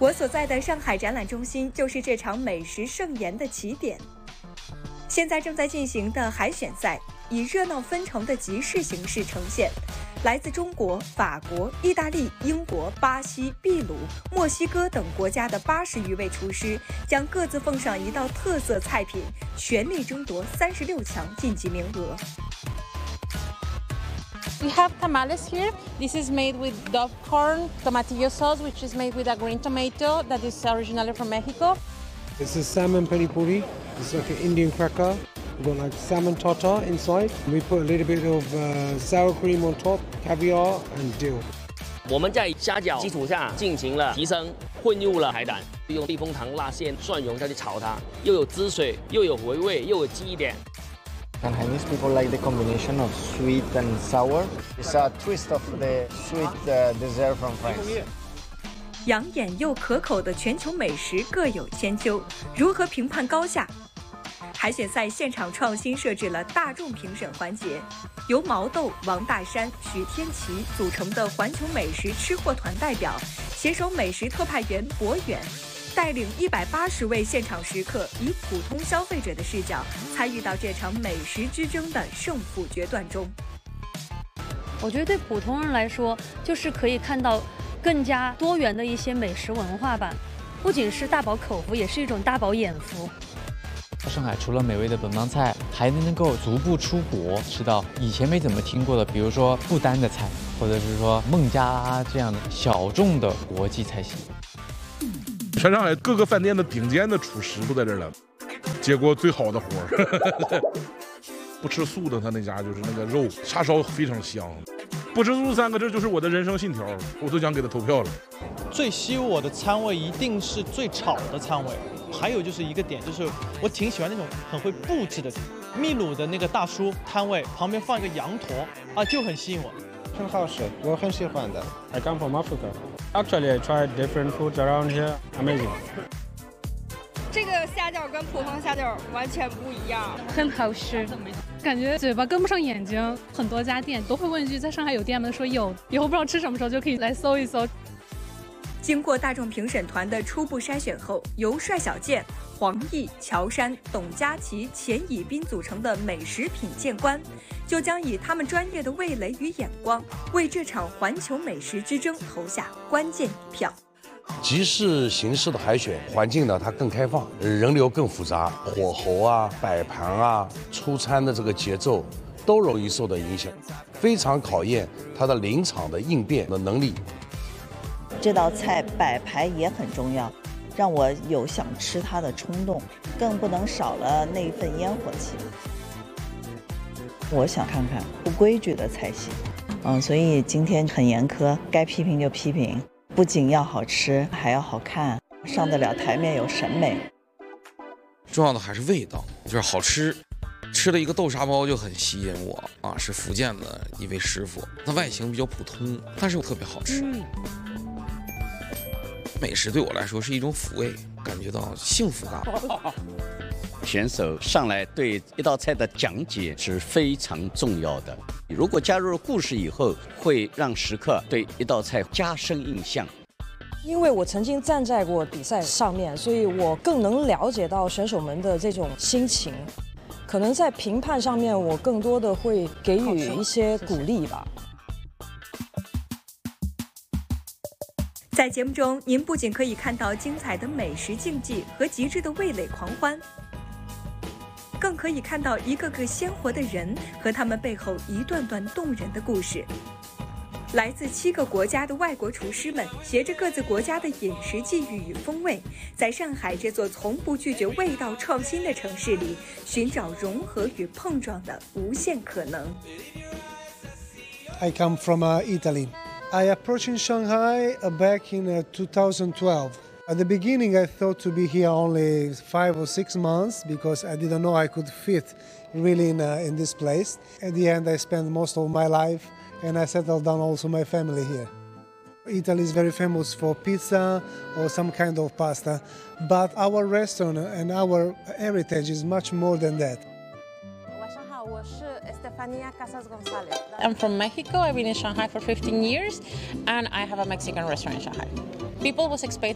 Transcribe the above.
我所在的上海展览中心就是这场美食盛宴的起点。现在正在进行的海选赛以热闹纷呈的集市形式呈现，来自中国、法国、意大利、英国、巴西、秘鲁、墨西哥等国家的80余位厨师将各自奉上一道特色菜品，全力争夺36强晋级名额。 We have tamales here. This is made with dove corn, tomatillo sauce, which is made with a green tomato that is originally from Mexico. This is salmon peri puri. It's like an Indian cracker. We've got like salmon tartar inside. We put a little bit of sour cream on top, caviar and dill. 我们在虾饺基础下进行了提升，混入了海胆，用避风塘、辣馅、蒜蓉下去炒它，又有汁水，又有回味，又有记忆点。 Chinese people like the combination of sweet and sour. It's a twist of the sweet dessert from France. 养眼又可口的全球美食各有千秋，如何评判高下？海选赛现场创新设置了大众评审环节，由毛豆、王大山、许天琪组成的环球美食吃货团代表，携手美食特派员博远，带领180位现场食客，以普通消费者的视角参与到这场美食之争的胜负决断中。 我觉得对普通人来说，就是可以看到更加多元的一些美食文化吧，不仅是大饱口福，也是一种大饱眼福。 上海除了美味的本帮菜，还能够逐步出国，吃到以前没怎么听过的，比如说不丹的菜，或者是说孟加拉这样的小众的国际菜系。 全上海各个饭店的顶尖的厨师都在这儿了，接过最好的活儿。不吃素的，他那家就是那个肉叉烧非常香。不吃素3个字就是我的人生信条，我都想给他投票了。 最吸引我的餐位一定是最炒的餐位，还有就是一个点，就是我挺喜欢那种很会布置的。秘鲁的那个大叔摊位旁边放一个羊驼啊，就很吸引我。 很好吃，我很喜欢的。I come from Africa. Actually, I tried different foods around here. Amazing. 这个虾饺跟普通虾饺完全不一样， 很好吃，感觉嘴巴跟不上眼睛。很多家店都会问一句，在上海有店吗？说有，以后不知道吃什么时候就可以来搜一搜。 经过大众评审团的初步筛选后，由帅小健、黄奕、乔杉、董佳琪、钱以斌组成的美食品鉴官，就将以他们专业的味蕾与眼光，为这场环球美食之争投下关键一票。 集市形式的海选环境呢，它更开放，人流更复杂，火候啊、摆盘啊、出餐的这个节奏都容易受到影响，非常考验它的临场的应变的能力。 这道菜摆盘也很重要，让我有想吃它的冲动，更不能少了那一份烟火气。我想看看不规矩的菜系，所以今天很严苛，该批评就批评。不仅要好吃，还要好看，上得了台面有审美。 重要的还是味道，就是好吃。吃了一个豆沙包就很吸引我啊，是福建的一位师傅，它外形比较普通，但是特别好吃。美食对我来说是一种抚慰，感觉到幸福感。 选手上来对一道菜的讲解是非常重要的。如果加入了故事以后，会让食客对一道菜加深印象。 因为我曾经站在过比赛上面，所以我更能了解到选手们的这种心情。可能在评判上面，我更多的会给予一些鼓励吧。 在节目中，您不仅可以看到精彩的美食竞技和极致的味蕾狂欢，更可以看到一个个鲜活的人和他们背后一段段动人的故事。来自7个国家的外国厨师们，携着各自国家的饮食际遇与风味，在上海这座从不拒绝味道创新的城市里，寻找融合与碰撞的无限可能。 I come from Italy. I approached in Shanghai back in 2012. At the beginning, I thought to be here only 5 or 6 months because I didn't know I could fit really in this place. At the end, I spent most of my life and I settled down also my family here. Italy is very famous for pizza or some kind of pasta, but our restaurant and our heritage is much more than that. I'm from Mexico. I've been in Shanghai for 15 years, and I have a Mexican restaurant in Shanghai. People was expecting